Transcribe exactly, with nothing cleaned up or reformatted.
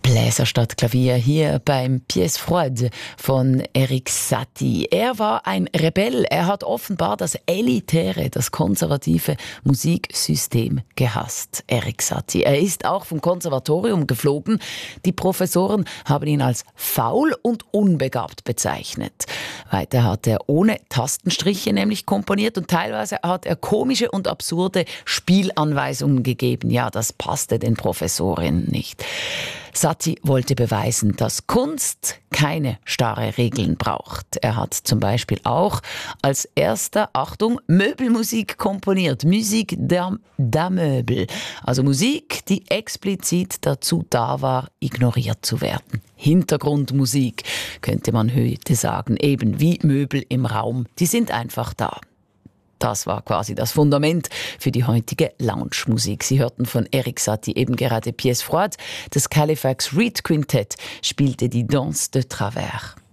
Bläser statt Klavier hier beim Pièce Froide von Erik Satie. Er war ein Rebell. Er hat offenbar das elitäre, das konservative Musiksystem gehasst. Erik Satie. Er ist auch vom Konservatorium geflogen. Die Professoren haben ihn als faul und unbegabt bezeichnet. Weiter hat er ohne Tastenstriche nämlich komponiert und teilweise hat er komische und absurde Spielanweisungen gegeben. Ja, das passte den Professorinnen nicht. Satie wollte beweisen, dass Kunst keine starre Regeln braucht. Er hat zum Beispiel auch als erster, Achtung, Möbelmusik komponiert. Musik d'Amöbel. Also Musik, die explizit dazu da war, ignoriert zu werden. Hintergrundmusik, könnte man heute sagen. Eben wie Möbel im Raum. Die sind einfach da. Das war quasi das Fundament für die heutige Lounge-Musik. Sie hörten von Erik Satie eben gerade Pièce Froide. Das Halifax Reed Quintett spielte die Danse de Travers.